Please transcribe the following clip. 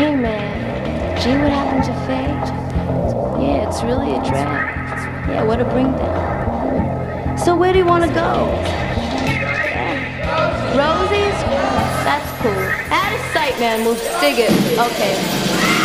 Hey man, gee, what happened to Faye? Yeah, it's really a drag. Yeah, what a bring down. So where do you want to go? Yeah. Rosie's? That's cool. Out of sight, man. We'll dig it. Okay.